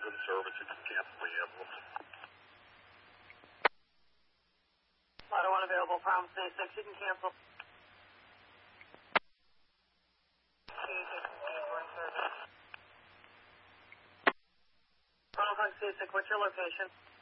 in service. You can cancel the ambulance. Lotto 1 available, Promise 86, you can cancel. Promise 86, what's your location?